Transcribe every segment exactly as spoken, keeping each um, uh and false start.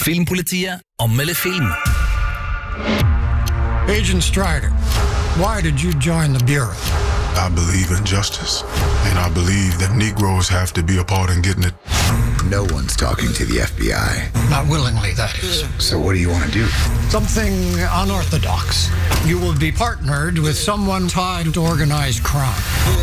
Filmpolitiet anmelder film. Agent Strider, why did you join the Bureau? I believe in justice, and I believe that Negroes have to be a part in getting it. No one's talking to the F B I. Not willingly, that is. So what do you want to do? Something unorthodox. You will be partnered with someone tied to organized crime.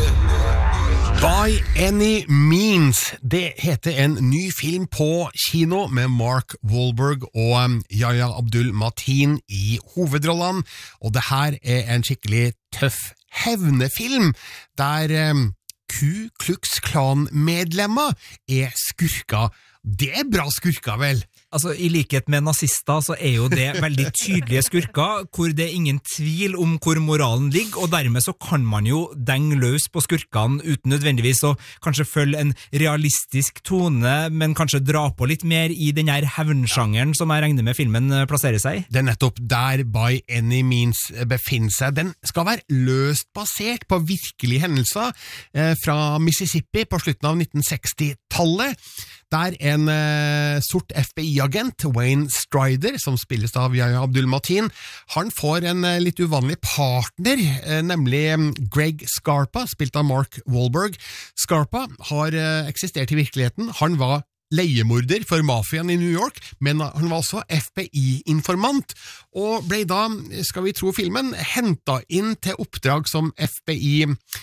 By Any Means, det heter en ny film på kino med Mark Wahlberg og Yahya Abdul-Mateen i hovedrollene, og det her er en skikkelig tøff hevnefilm, der um, Ku Klux Klan-medlemmer er skurka. Det er bra skurka, vel? Altså, i likhet med nazister så er jo det veldig tydelige skurker, hvor det er ingen tvil om hvor moralen ligger, og dermed så kan man jo denge løs på skurkene uten nødvendigvis å kanskje følge en realistisk tone, men kanskje dra på litt mer i den her hevnsjangeren som jeg regner med filmen plasserer seg i. Det er nettopp der By Any Means befinner seg. Den skal være løst basert på virkelige hendelser eh, fra Mississippi på slutten av nitten seksti-tallet, der en eh, sort F B I-agent, Wayne Strider, som spilles av Yahya Abdul-Mateen, han får en eh, litt uvanlig partner, eh, nemlig eh, Greg Scarpa, spilt av Mark Wahlberg. Scarpa har eh, eksistert i virkeligheten. Han var leiemorder for mafiaen i New York, men han var også F B I-informant, og ble da, skal vi tro filmen, hentet inn til oppdrag som F B I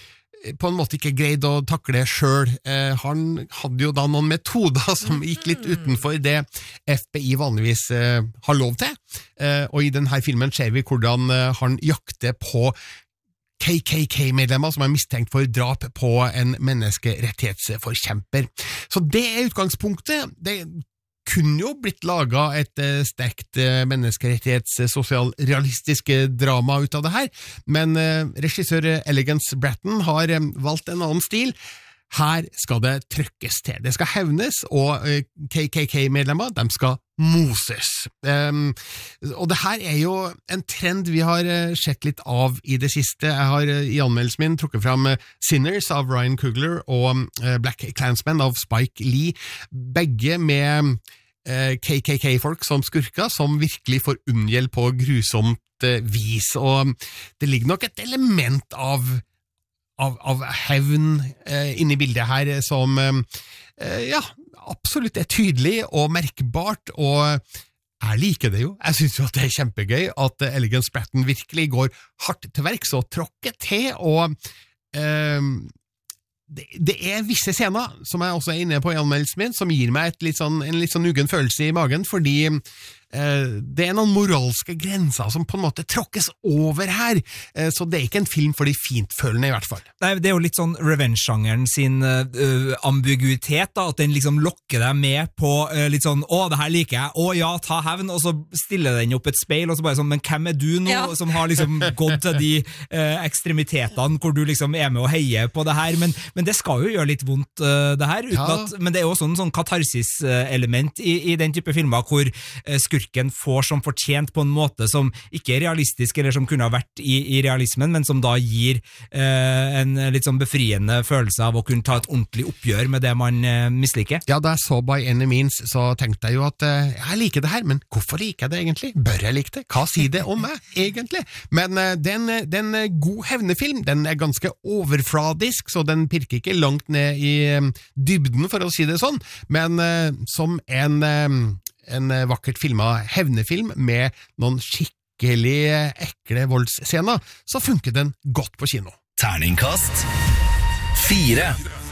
på en måte ikke greide å takle selv. Eh, han hadde jo da noen metoder som gikk litt utenfor det F B I vanligvis eh, har lov til, eh, og i denne filmen ser vi hvordan eh, han jakter på K K K-medlemmer som er mistenkt for drap på en menneskerettighetsforkjemper. Så det er utgangspunktet. Det kunne jo blitt laget et uh, sterkt uh, menneskerettighets sosialrealistisk drama ut av det her, men uh, regissør Elegance Bratton har um, valgt en annen stil. Her skal det trykkes til. Det skal hevnes, og uh, K K K-medlemmer, de skal moses. Um, og det her er jo en trend vi har uh, sett litt av i det siste. Jeg har uh, i anmeldelsen min trukket frem uh, Sinners av Ryan Coogler og uh, Black Klansman av Spike Lee, begge med uh, K K K-folk som skurka, som virkelig får unngjeld på grusomt uh, vis, og det ligger nok et element av Av, av hevn eh, inne i bildet her som eh, ja, absolutt er tydelig og merkbart, og jeg liker det jo. Jeg synes jo at det er kjempegøy at Elegance Bratton virkelig går hardt til verks og tråkker til, og eh, det, det er visse scener som jeg også er inne på i anmeldelsen min, som gir meg et litt sånn, en litt sånn uggen følelse i magen, fordi det er noen moralske grenser som på en måte tråkkes over her, så det er ikke en film for de fintfølende i hvert fall. Nei, det er jo litt sånn revenge-sjangeren sin uh, ambiguitet da, at den liksom lokker deg med på uh, litt sånn, å, det her liker jeg, å ja, ta hevn, og så stiller den opp et speil, og så bare sånn, men hvem er du nå, ja. Som har liksom gått til de uh, ekstremitetene, hvor du liksom er med og heier på det her, men, men det skal jo gjøre litt vondt uh, det her, uten ja. At, men det er jo også en sånn katarsis-element i, i den type filmer, hvor uh, skurken får som fortjent på en måte som ikke er realistisk, eller som kunne ha vært i, i realismen, men som da gir eh, en litt sånn befriende følelse av å kunne ta et ordentlig oppgjør med det man eh, misliker. Ja, da jeg så By Any Means, så tenkte jeg jo at eh, jeg liker det her, men hvorfor liker jeg det egentlig? Bør jeg like det? Hva sier det om meg, egentlig? Men eh, den, den god hevnefilm, den er ganske overfladisk, så den pirker ikke langt ned i eh, dybden, for å si det sånn, men eh, som en eh, en vakkert filmet hevnefilm med noen skikkelig ekle voldsscener, så funker den godt på kino. Terningkast fire.